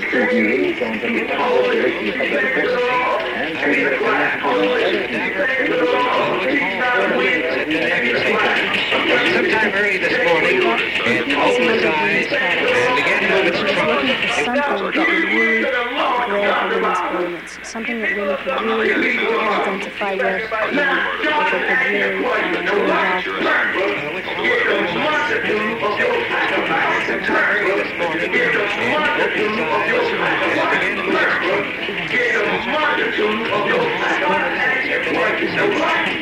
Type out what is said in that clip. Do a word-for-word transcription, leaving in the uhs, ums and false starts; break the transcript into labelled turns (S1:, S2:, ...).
S1: reviewing from the possibility of the person and to the
S2: sometime early this morning, it opened its eyes and began to move its trunk.
S3: Something that would really grab a woman's elements, something that women could really identify with, and that they could really uh, get involved with.
S2: Sometime early this morning, it opened its eyes and began to move its trunk.